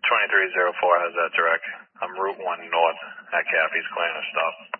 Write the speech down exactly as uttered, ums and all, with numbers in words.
twenty-three oh four has that direct. I'm Route one North at Caffey's Clan of Stop.